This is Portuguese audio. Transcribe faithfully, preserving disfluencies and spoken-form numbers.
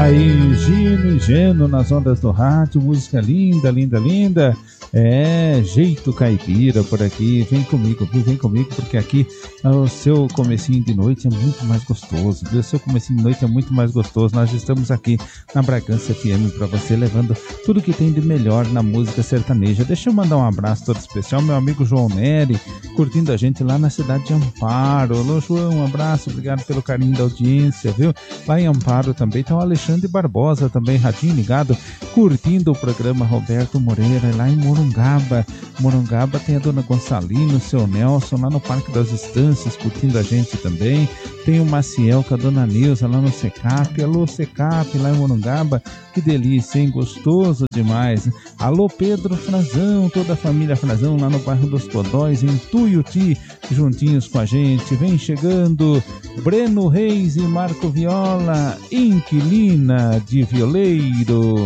Aí, Gino e Geno nas ondas do rádio, música linda, linda, linda. É, jeito caipira por aqui. Vem comigo, viu? Vem comigo, porque aqui o seu comecinho de noite é muito mais gostoso, viu? O seu comecinho de noite é muito mais gostoso. Nós estamos aqui na Bragança F M para você, levando tudo que tem de melhor na música sertaneja. Deixa eu mandar um abraço todo especial, meu amigo João Nery, curtindo a gente lá na cidade de Amparo. Alô, João, um abraço, obrigado pelo carinho da audiência, viu? Lá em Amparo também tá o Alexandre Barbosa, também radinho ligado, curtindo o programa Roberto Moreira, lá em Morungaba. Morungaba tem a dona Gonçalina, o seu Nelson, lá no Parque das Estâncias, curtindo a gente também. Tem o Maciel com a dona Neuza lá no Secap. Alô, Secap, lá em Morungaba. Que delícia, hein? Gostoso demais. Alô, Pedro Frazão, toda a família Frazão lá no bairro dos Codóis, em Tuiuti, juntinhos com a gente. Vem chegando Breno Reis e Marco Viola, Inquilina de Violeiro.